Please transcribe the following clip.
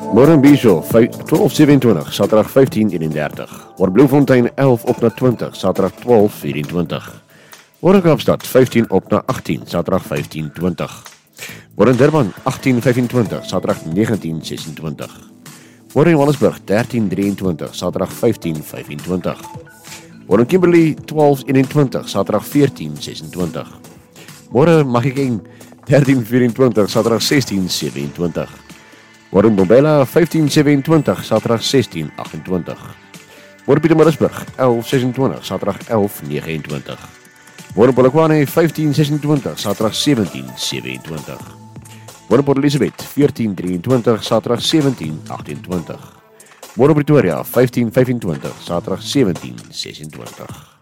Môre Bisho 12:27, Saterdag 15:31. Môre Bloemfontein 11 op na 20, Saterdag 12:24. Môre Kaapstad 15 op na 18, Saterdag 15:20. Môre Durban 18:25, Saterdag 19:26. Môre Johannesburg 13:23, Saterdag 15:25. Môre Kimberley 12:21, Saterdag 14:26. Môre Mahikeng 13:24, Saterdag 16:27. Môre Mbombela 15:27, Saterdag 16:28. Môre Pietermaritzburg 11:26, Saterdag 11:29. Môre Polokwane 15:26, Saterdag 17:27. Môre Port Elizabeth 14:23, Saterdag 17:28. Môre Pretoria 15:25, Saterdag 17:26.